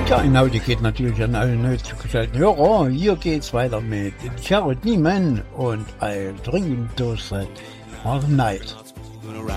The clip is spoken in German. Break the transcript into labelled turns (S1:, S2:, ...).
S1: Ja, genau, die geht natürlich an alle neu zugeschalteten Hörer. Hier geht's weiter mit Jared Niemann und I'll Drink Those That All Night.